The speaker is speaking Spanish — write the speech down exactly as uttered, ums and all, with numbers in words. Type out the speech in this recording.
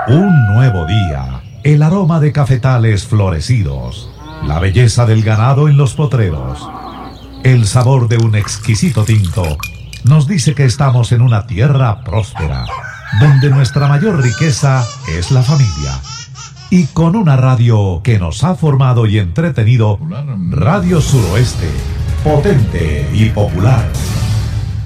Un nuevo día, el aroma de cafetales florecidos, la belleza del ganado en los potreros, el sabor de un exquisito tinto, nos dice que estamos en una tierra próspera, donde nuestra mayor riqueza es la familia. Y con una radio que nos ha formado y entretenido, Radio Suroeste, potente y popular.